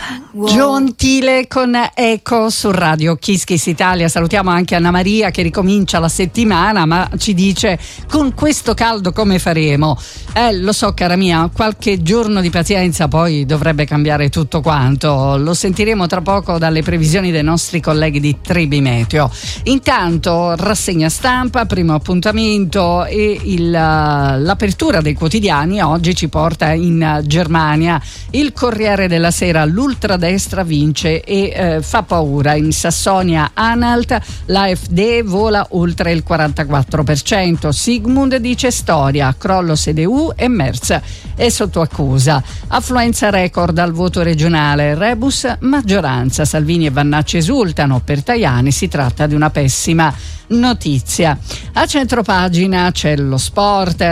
Gentile con Eco su Radio Kiss Kiss Italia. Salutiamo anche Anna Maria che ricomincia la settimana, ma ci dice: con questo caldo come faremo? Lo so, cara mia, qualche giorno di pazienza, poi dovrebbe cambiare tutto quanto. Lo sentiremo tra poco dalle previsioni dei nostri colleghi di Trebi Meteo. Intanto rassegna stampa, primo appuntamento, e l'apertura dei quotidiani oggi ci porta in Germania. Il Corriere della Sera: l'ultradestra vince e fa paura. In Sassonia Anhalt l'AfD vola oltre il 44%. Sigmund dice storia, crollo CDU e Merz è sotto accusa. Affluenza record al voto regionale, rebus maggioranza. Salvini e Vannacci esultano, per Tajani si tratta di una pessima notizia. A centropagina c'è lo sport,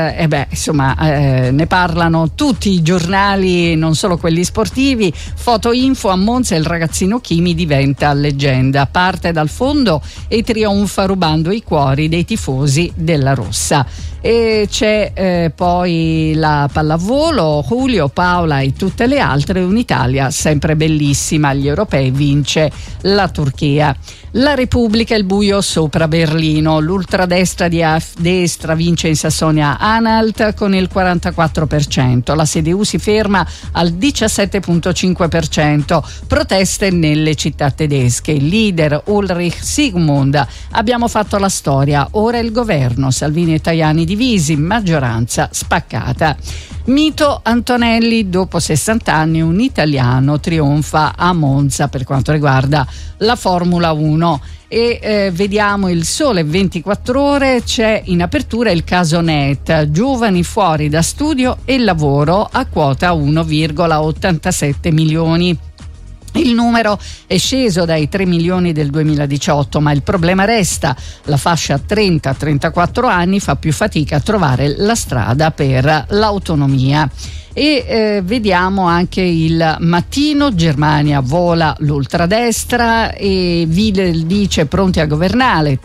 ne parlano tutti i giornali, non solo quelli sportivi. Foto info: a Monza il ragazzino Kimi diventa leggenda, parte dal fondo e trionfa rubando i cuori dei tifosi della rossa. E c'è poi la pallavolo, Julio, Paola e tutte le altre. Un'Italia sempre bellissima, agli europei vince la Turchia. La Repubblica: il buio sopra Berlino, l'ultradestra di AfD stravince in Sassonia Anhalt con il 44%, la CDU si ferma al 17,5%, proteste nelle città tedesche, il leader Ulrich Sigmund: abbiamo fatto la storia, ora il governo, Salvini e Tajani divisi, maggioranza spaccata. Mito Antonelli: dopo 60 anni un italiano trionfa a Monza per quanto riguarda la Formula 1. E vediamo il Sole 24 Ore, c'è in apertura il caso Net, giovani fuori da studio e lavoro a quota 1,87 milioni. Il numero è sceso dai 3 milioni del 2018, ma il problema resta: la fascia 30-34 anni fa più fatica a trovare la strada per l'autonomia. E vediamo anche il Mattino: Germania vola l'ultradestra e Wieler dice pronti a governare.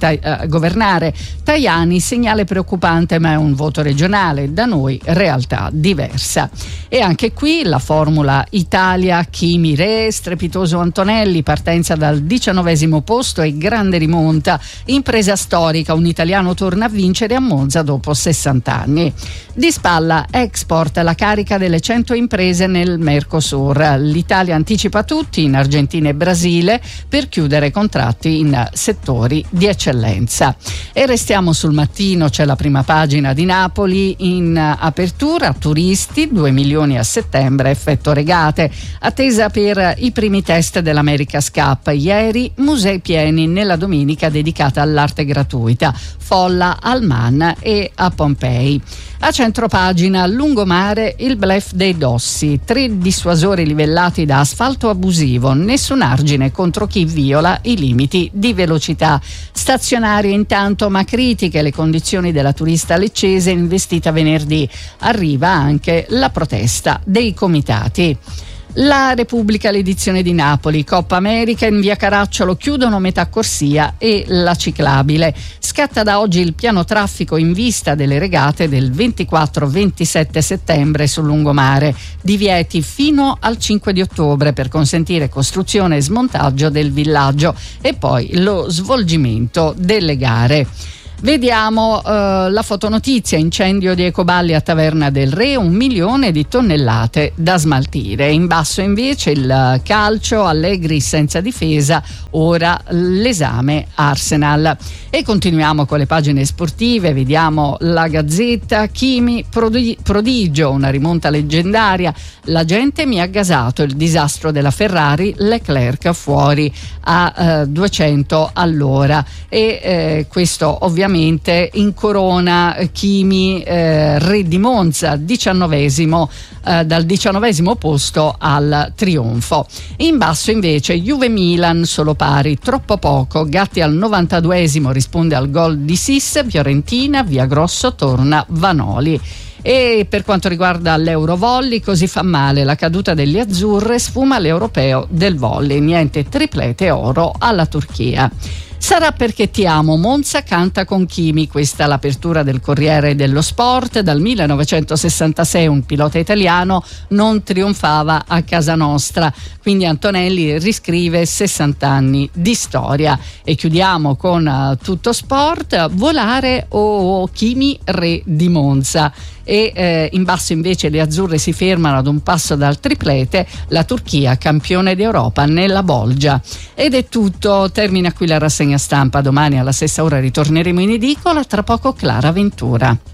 Tajani: segnale preoccupante ma è un voto regionale, da noi realtà diversa. E anche qui la Formula Italia: Kimi re, strepitoso Antonelli, partenza dal 19° posto e grande rimonta, impresa storica, un italiano torna a vincere a Monza dopo 60 anni. Di spalla Export, la carica delle 100 imprese nel Mercosur. L'Italia anticipa tutti in Argentina e Brasile per chiudere contratti in settori di eccellenza. E restiamo sul Mattino, c'è la prima pagina di Napoli in apertura: turisti 2 milioni a settembre, effetto regate, attesa per i primi test dell'America's Cup. Ieri musei pieni nella domenica dedicata all'arte gratuita, folla al Man e a Pompei. A centropagina lungomare, il bluff dei Dossi, 3 dissuasori livellati da asfalto abusivo, nessun argine contro chi viola i limiti di velocità. Stazionarie intanto ma critiche le condizioni della turista leccese investita venerdì, arriva anche la protesta dei comitati. La Repubblica, l'edizione di Napoli: Coppa America, in via Caracciolo chiudono metà corsia e la ciclabile. Scatta da oggi il piano traffico in vista delle regate del 24-27 settembre sul lungomare. Divieti fino al 5 di ottobre per consentire costruzione e smontaggio del villaggio e poi lo svolgimento delle gare. Vediamo la fotonotizia: incendio di ecoballi a Taverna del Re, 1 milione di tonnellate da smaltire. In basso invece il calcio: Allegri senza difesa, ora l'esame Arsenal. E continuiamo con le pagine sportive, vediamo la Gazzetta: Kimi prodigio, una rimonta leggendaria, la gente mi ha gasato, il disastro della Ferrari, Leclerc fuori a 200 all'ora. E questo ovviamente incorona Kimi re di Monza, 19°, dal 19° posto al trionfo. In basso invece Juve Milan solo pari, troppo poco, Gatti al 92° risponde al gol di Sis, Fiorentina, via Grosso torna Vanoli. E per quanto riguarda l'Eurovolley, così fa male la caduta degli azzurre, sfuma l'europeo del volley, niente triplete oro alla Turchia. Sarà perché ti amo, Monza canta con Kimi, questa è l'apertura del Corriere dello Sport. Dal 1966 un pilota italiano non trionfava a casa nostra, quindi Antonelli riscrive 60 anni di storia. E chiudiamo con Tutto Sport, volare o Kimi re di Monza. E in basso invece le azzurre si fermano ad un passo dal triplete, la Turchia campione d'Europa nella bolgia. Ed è tutto, termina qui la rassegna stampa. Domani alla stessa ora ritorneremo in edicola, tra poco Clara Ventura.